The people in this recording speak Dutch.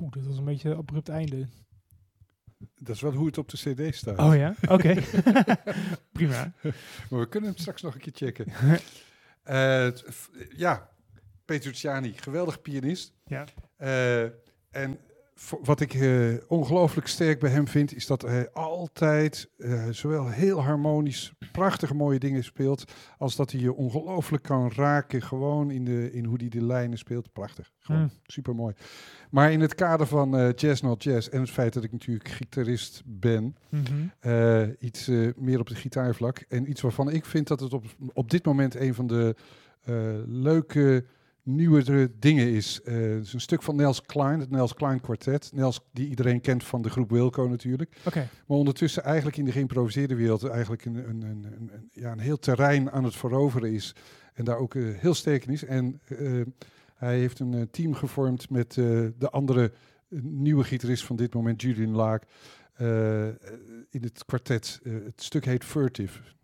Dat was een beetje een abrupt einde. Dat is wel hoe het op de cd staat. Oh ja? Oké. Prima. Maar we kunnen hem straks nog een keer checken. Petrucciani, geweldig pianist. Ja. En wat ik ongelooflijk sterk bij hem vind, is dat hij altijd zowel heel harmonisch, prachtige mooie dingen speelt, als dat hij je ongelooflijk kan raken, gewoon in hoe hij de lijnen speelt. Prachtig. Gewoon supermooi. Maar in het kader van Jazz Not Jazz en het feit dat ik natuurlijk gitarist ben, iets meer op de gitaarvlak en iets waarvan ik vind dat het op dit moment een van de leuke nieuwere dingen is. Het is een stuk van Nels Cline, het Nels Cline Quartet. Nels, die iedereen kent van de groep Wilco natuurlijk. Okay. Maar ondertussen eigenlijk in de geïmproviseerde wereld eigenlijk een heel terrein aan het veroveren is. En daar ook heel sterk in is. En hij heeft een team gevormd met de andere nieuwe gitarist van dit moment, Julian Laak. In het kwartet. Het stuk heet Furtive.